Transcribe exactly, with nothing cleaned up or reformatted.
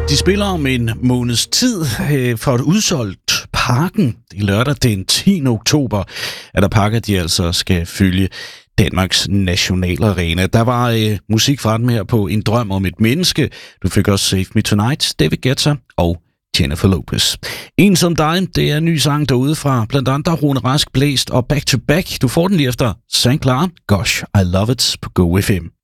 De spiller om en måneds tid øh, for et udsolgt Parken. Det er lørdag den tiende oktober, at der pakker de altså skal følge Danmarks nationalarena. Der var øh, musik fra dem her på En drøm om et menneske. Du fik også Save Me Tonight, David Guetta og Jennifer Lopez. En som dig, det er en ny sang derude fra blandt andet Rune Rask, Blæst og Back to Back. Du får den lige efter Sankt Clara, Gosh, I Love It på Go F M.